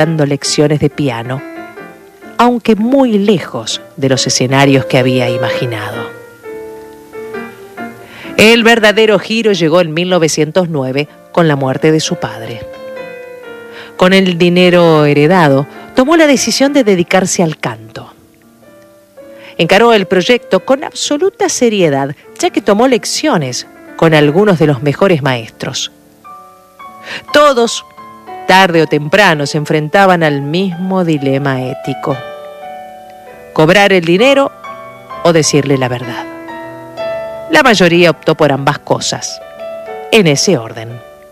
dando lecciones de piano, aunque muy lejos de los escenarios que había imaginado. El verdadero giro llegó en 1909 con la muerte de su padre. Con el dinero heredado, tomó la decisión de dedicarse al canto. Encaró el proyecto con absoluta seriedad, ya que tomó lecciones con algunos de los mejores maestros. Todos, tarde o temprano, se enfrentaban al mismo dilema ético: cobrar el dinero o decirle la verdad. La mayoría optó por ambas cosas, en ese orden.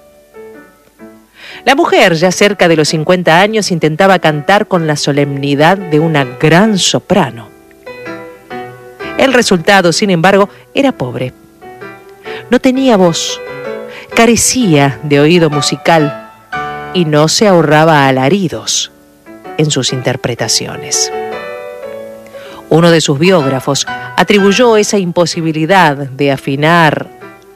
La mujer, ya cerca de los 50 años, intentaba cantar con la solemnidad de una gran soprano. El resultado, sin embargo, era pobre. No tenía voz, carecía de oído musical y no se ahorraba alaridos en sus interpretaciones. Uno de sus biógrafos atribuyó esa imposibilidad de afinar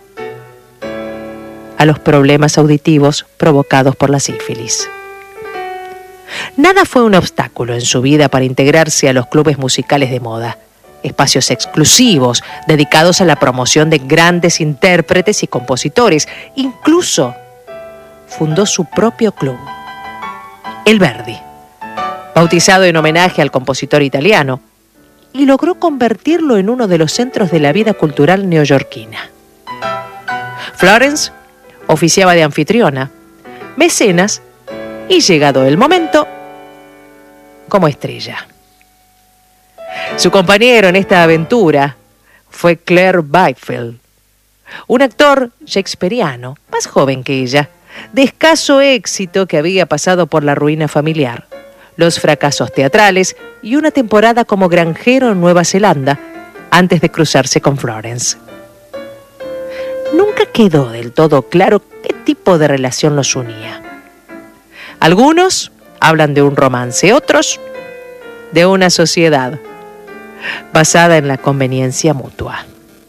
a los problemas auditivos provocados por la sífilis. Nada fue un obstáculo en su vida para integrarse a los clubes musicales de moda, espacios exclusivos dedicados a la promoción de grandes intérpretes y compositores. Incluso fundó su propio club, el Verdi, bautizado en homenaje al compositor italiano, y logró convertirlo en uno de los centros de la vida cultural neoyorquina. Florence oficiaba de anfitriona, mecenas y, llegado el momento, como estrella. Su compañero en esta aventura fue Claire Byfield, un actor shakespeariano, más joven que ella, de escaso éxito, que había pasado por la ruina familiar, los fracasos teatrales y una temporada como granjero en Nueva Zelanda antes de cruzarse con Florence. Nunca quedó del todo claro qué tipo de relación los unía. Algunos hablan de un romance, otros de una sociedad basada en la conveniencia mutua.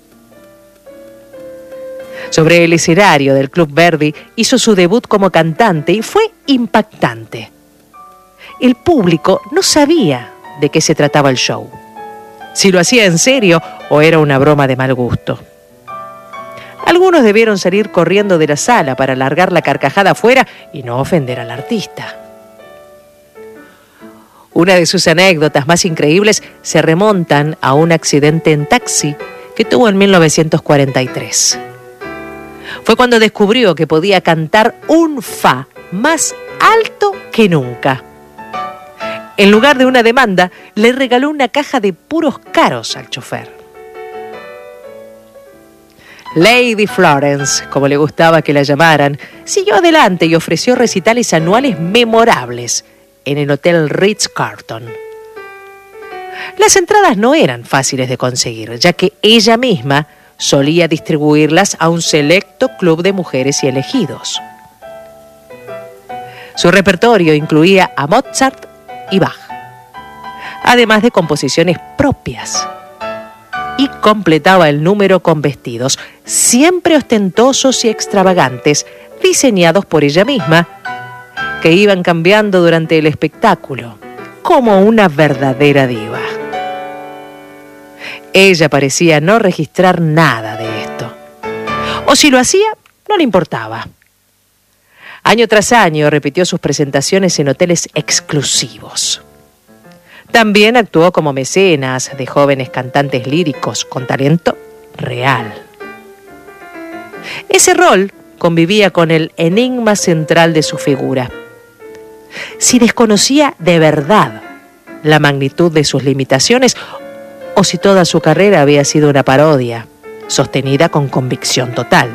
Sobre el escenario del Club Verdi hizo su debut como cantante y fue impactante. El público no sabía de qué se trataba el show, si lo hacía en serio o era una broma de mal gusto. Algunos debieron salir corriendo de la sala para largar la carcajada afuera y no ofender al artista. Una de sus anécdotas más increíbles se remontan a un accidente en taxi que tuvo en 1943. Fue cuando descubrió que podía cantar un fa más alto que nunca. En lugar de una demanda, le regaló una caja de puros caros al chofer. Lady Florence, como le gustaba que la llamaran, siguió adelante y ofreció recitales anuales memorables en el Hotel Ritz-Carlton. Las entradas no eran fáciles de conseguir, ya que ella misma solía distribuirlas a un selecto club de mujeres y elegidos. Su repertorio incluía a Mozart y Bach, además de composiciones propias, y completaba el número con vestidos siempre ostentosos y extravagantes, diseñados por ella misma, que iban cambiando durante el espectáculo, como una verdadera diva. Ella parecía no registrar nada de esto, o si lo hacía, no le importaba. Año tras año repitió sus presentaciones en hoteles exclusivos. También actuó como mecenas de jóvenes cantantes líricos con talento real. Ese rol convivía con el enigma central de su figura. Si desconocía de verdad la magnitud de sus limitaciones o si toda su carrera había sido una parodia, sostenida con convicción total.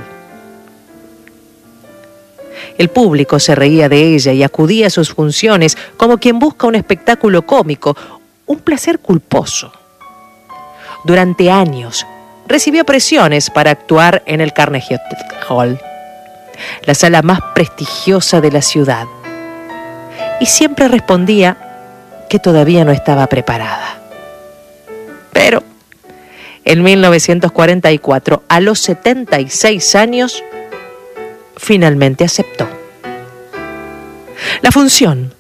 El público se reía de ella y acudía a sus funciones como quien busca un espectáculo cómico, un placer culposo. Durante años recibió presiones para actuar en el Carnegie Hall, la sala más prestigiosa de la ciudad, y siempre respondía que todavía no estaba preparada. Pero en 1944, a los 76 años, finalmente aceptó. La función